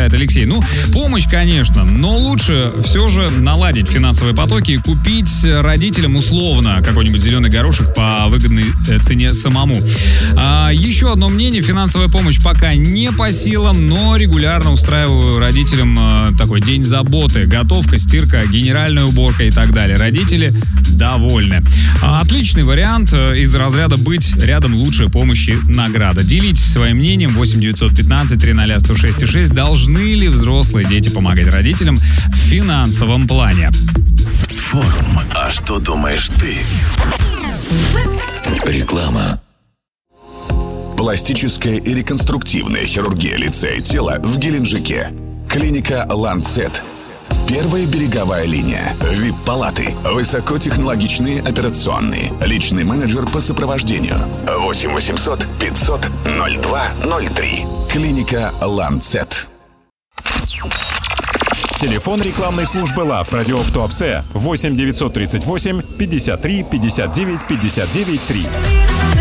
предлагает Алексей. Ну, помощь, конечно, но лучше все же наладить финансовые потоки и купить родителям условно какой-нибудь зеленый горошек по выгодной цене самому. Еще одно мнение. Финансовая помощь пока не по силам, но регулярно устраиваю родителям такой день заботы. Готовка, стирка, генеральная уборка и так далее. Родители довольны. Отличный вариант. Из разряда «быть рядом лучшей помощи награда». Делитесь своим мнением. 8 915 300 106 6. Должны ли взрослые дети помогать родителям в финансовом плане? Форум. А что думаешь ты? Реклама. Пластическая и реконструктивная хирургия лица и тела в Геленджике. Клиника «Ланцет». Первая береговая линия. ВИП-палаты. Высокотехнологичные операционные. Личный менеджер по сопровождению. 8 800 500 02 03. Клиника «Ланцет». Телефон рекламной службы ЛАВ «Радио в Туапсе» 8 938 53 59 59 3.